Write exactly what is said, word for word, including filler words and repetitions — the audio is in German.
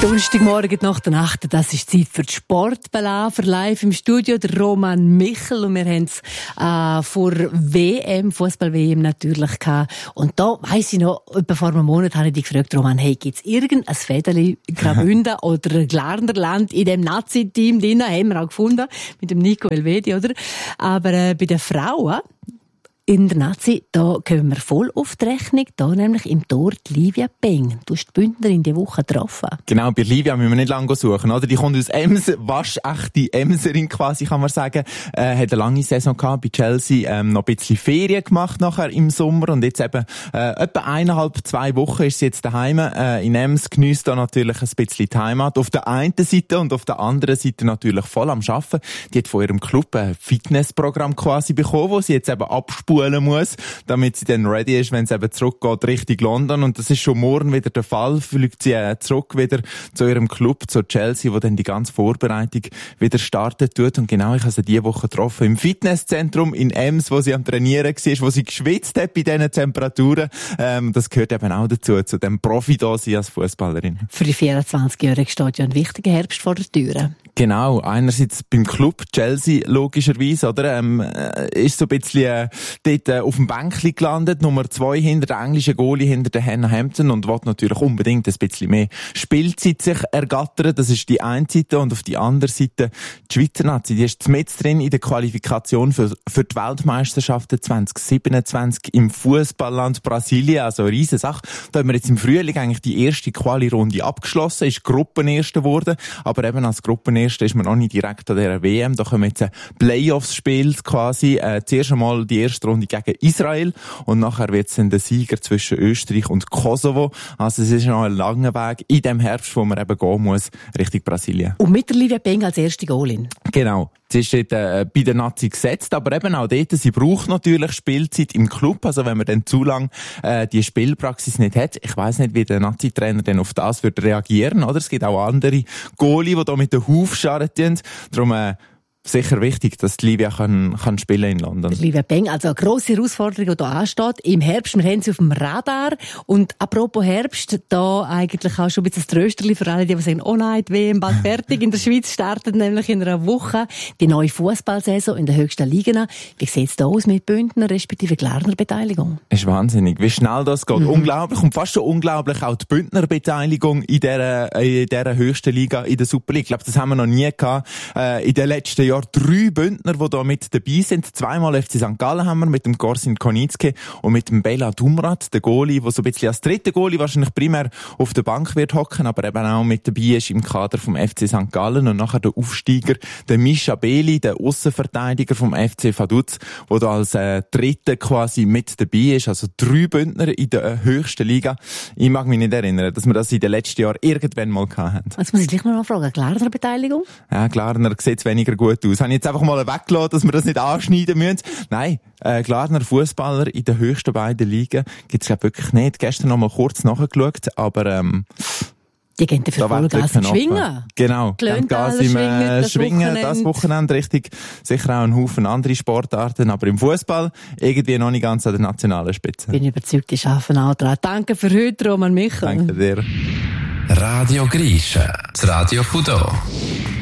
Donnerstagmorgen nach der Nacht, das ist Zeit für die Sportbelafer. Live im Studio der Roman Michel und wir haben es äh, vor W M, Fußball-W M natürlich gehabt. Und da weiss ich noch, etwa vor einem Monat habe ich dich gefragt, Roman, hey, gibt's irgendein Federli Graubünden oder ein Glarnerland in dem Nazi-Team drin? Haben wir auch gefunden, mit dem Nico Elvedi, oder? Aber äh, bei den Frauen in der Nazi, da kommen wir voll auf die Rechnung, da nämlich im Tor die Livia Peng. Du hast die Bündnerin diese Woche getroffen. Genau, bei Livia müssen wir nicht lange suchen, oder? Die kommt aus Ems, waschechte Emserin quasi, kann man sagen. Äh, hat eine lange Saison gehabt bei Chelsea, ähm, noch ein bisschen Ferien gemacht nachher im Sommer und jetzt eben äh, etwa eineinhalb, zwei Wochen ist sie jetzt daheim äh, in Ems, geniesst da natürlich ein bisschen die Heimat. Auf der einen Seite und auf der anderen Seite natürlich voll am Arbeiten. Die hat von ihrem Club ein Fitnessprogramm quasi bekommen, wo sie jetzt eben abspulen muss, damit sie dann ready ist, wenn es eben zurückgeht Richtung London. Und das ist schon morgen wieder der Fall. Fliegt sie äh, zurück wieder zu ihrem Club, zu Chelsea, wo dann die ganze Vorbereitung wieder startet tut. Und genau, ich habe sie diese Woche getroffen im Fitnesszentrum in Ems, wo sie am Trainieren war, wo sie geschwitzt hat bei diesen Temperaturen. Ähm, das gehört eben auch dazu, zu dem Profi da sein als Fußballerin. Für die vierundzwanzigjährige steht ja ein wichtiger Herbst vor der Tür. Genau, einerseits beim Club Chelsea logischerweise, oder? Ähm, ist so ein bisschen äh, dort äh, auf dem Bänkli gelandet, Nummer zwei hinter der englischen Goalie, hinter der Hannah Hampton und will natürlich unbedingt ein bisschen mehr Spielzeit sich ergattern. Das ist die eine Seite und auf die andere Seite die Schweizer Nazi. Die ist mit drin in der Qualifikation für, für die Weltmeisterschaften zwanzig siebenundzwanzig im Fußballland Brasilien, also eine riesen Sache. Da haben wir jetzt im Frühling eigentlich die erste Quali-Runde abgeschlossen, ist Gruppenerster geworden, aber eben als Gruppenerster ist man noch nicht direkt an dieser W M. Da kommen jetzt Playoffs-Spiele quasi. Äh, zuerst einmal die erste Runde gegen Israel und nachher wird es dann der Sieger zwischen Österreich und Kosovo. Also es ist noch ein langer Weg in dem Herbst, wo man eben gehen muss, Richtung Brasilien. Und mit der Livia Peng als erste Goalin. Genau. Sie ist dort, äh, bei der Nazi gesetzt, aber eben auch dort, sie braucht natürlich Spielzeit im Club. Also wenn man dann zu lang äh, die Spielpraxis nicht hat, ich weiss nicht, wie der Nazi-Trainer dann auf das wird reagieren, oder? Es gibt auch andere Goalie, die da mit den Huf scharren tun. Darum äh, sicher wichtig, dass die Livia kann, kann spielen in London. Livia Peng, also eine grosse Herausforderung, die hier ansteht. Im Herbst, wir haben sie auf dem Radar. Und apropos Herbst, da eigentlich auch schon ein bisschen das Trösterli für alle, die sagen, oh nein, die W M bald fertig. In der Schweiz startet nämlich in einer Woche die neue Fußballsaison in der höchsten Liga. Wie sieht es da aus mit Bündner respektive Glarner Beteiligung? Es ist wahnsinnig, wie schnell das geht. Mhm. Unglaublich. Und fast schon unglaublich auch die Bündner Beteiligung in dieser, in dieser höchsten Liga, in der Super League. Ich glaube, das haben wir noch nie gehabt. Äh, in den letzten Jahr drei Bündner, die da mit dabei sind. Zweimal F C Sankt Gallen haben wir mit dem Gorsin Konietzki und mit dem Bela Dumrat, der Goalie, der so ein bisschen als dritter Goalie wahrscheinlich primär auf der Bank wird hocken, aber eben auch mit dabei ist im Kader vom F C Sankt Gallen. Und nachher der Aufsteiger, der Mischa Beli, der Aussenverteidiger vom F C Vaduz, der da als äh, dritter quasi mit dabei ist. Also drei Bündner in der äh, höchsten Liga. Ich mag mich nicht erinnern, dass wir das in den letzten Jahren irgendwann mal hatten. Jetzt muss ich gleich noch mal fragen, Glarner Beteiligung? Ja, Glarner sieht weniger gut aus. Habe ich jetzt einfach mal weggelassen, dass wir das nicht anschneiden müssen. Nein, äh, Glarner Fußballer in den höchsten beiden Ligen gibt's glaube wirklich nicht. Gestern noch mal kurz nachgeschaut, aber ähm, die gehen dafür Vollgas schwingen. Genau, Gas im äh, Schwingen, das Wochenende richtig. Sicher auch ein Haufen andere Sportarten, aber im Fußball irgendwie noch nicht ganz an der nationalen Spitze. Bin überzeugt, die schaffen auch dran. Danke für heute, Roman Michel. Danke dir. Radio Grische, das Radio Fudo.